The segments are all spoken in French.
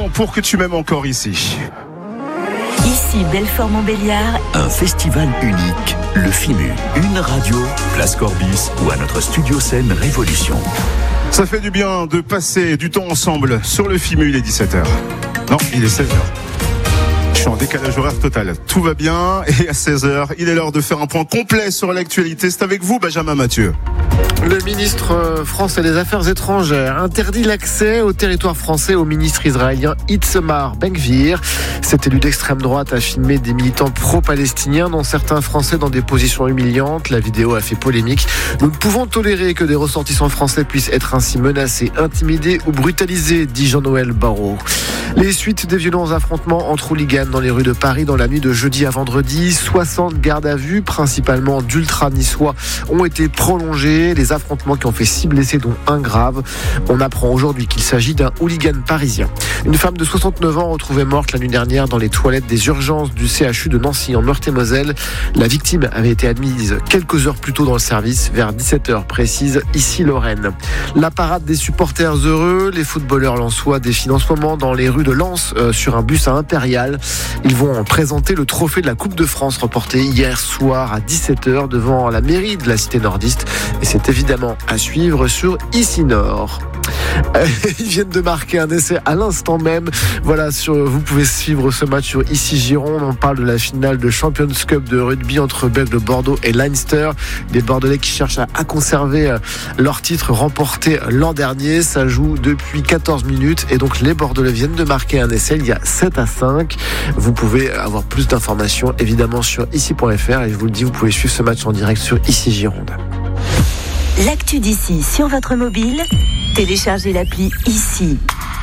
raison pour que tu m'aimes encore ici. Ici Belfort-Montbéliard. Un festival unique, le FIMU. Une radio, Place Corbis ou à notre studio scène Révolution. Ça fait du bien de passer du temps ensemble sur le FIMU, il est 17h. Non, il est 16h. Je suis en décalage horaire total. Tout va bien et à 16h, il est l'heure de faire un point complet sur l'actualité. C'est avec vous, Benjamin Mathieu. Le ministre français des Affaires étrangères interdit l'accès au territoire français au ministre israélien Itamar Ben-Gvir. Cet élu d'extrême droite a filmé des militants pro-palestiniens, dont certains Français dans des positions humiliantes. La vidéo a fait polémique. Nous ne pouvons tolérer que des ressortissants français puissent être ainsi menacés, intimidés ou brutalisés, dit Jean-Noël Barrot. Les suites des violents affrontements entre hooligans dans les rues de Paris dans la nuit de jeudi à vendredi. 60 gardes à vue, principalement d'ultra-niçois, ont été prolongés. Les affrontements qui ont fait 6 blessés, dont un grave. On apprend aujourd'hui qu'il s'agit d'un hooligan parisien. Une femme de 69 ans retrouvée morte la nuit dernière dans les toilettes des urgences du CHU de Nancy en Meurthe-et-Moselle. La victime avait été admise quelques heures plus tôt dans le service, vers 17h précise, ici Lorraine. La parade des supporters heureux. Les footballeurs lensois défilent en ce moment dans les rues de Lens sur un bus à Impérial. Ils vont présenter le trophée de la Coupe de France remporté hier soir à 17h devant la mairie de la cité nordiste. Et c'est évidemment à suivre sur Ici Nord. Ils viennent de marquer un essai à l'instant même. Voilà, vous pouvez suivre ce match sur Ici Gironde. On parle de la finale de Champions Cup de rugby entre Bègles Bordeaux et Leinster. Des Bordelais qui cherchent à conserver leur titre remporté l'an dernier. Ça joue depuis 14 minutes et donc les Bordelais viennent de marquer un essai. Il y a 7-5. Vous pouvez avoir plus d'informations évidemment sur ici.fr et je vous le dis, vous pouvez suivre ce match en direct sur Ici Gironde. L'actu d'ici sur votre mobile, téléchargez l'appli Ici.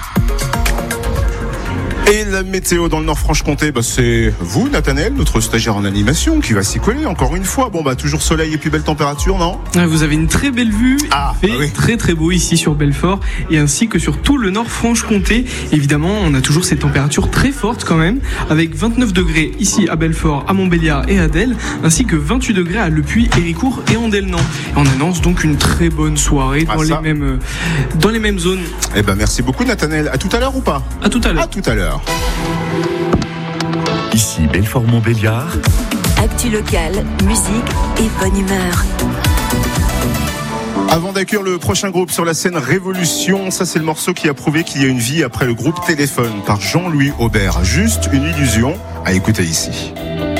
Et la météo dans le Nord-Franche-Comté, c'est vous, Nathanaël, notre stagiaire en animation, qui va s'y coller encore une fois. Toujours soleil et puis belle température, non ? Vous avez une très belle vue. Il fait très très beau ici sur Belfort et ainsi que sur tout le Nord-Franche-Comté. Évidemment, on a toujours ces températures très fortes quand même, avec 29 degrés ici à Belfort, à Montbéliard et à Delle, ainsi que 28 degrés à Le Puy, Héricourt et Andelnan. Et on annonce donc une très bonne soirée dans les mêmes zones. Merci beaucoup, Nathanaël. À tout à l'heure ou pas ? À tout à l'heure. À tout à l'heure. Ici Belfort-Montbéliard. Actu locale, musique et bonne humeur. Avant d'accueillir le prochain groupe sur la scène Révolution, ça c'est le morceau qui a prouvé qu'il y a une vie après le groupe Téléphone par Jean-Louis Aubert. Juste une illusion à écouter ici.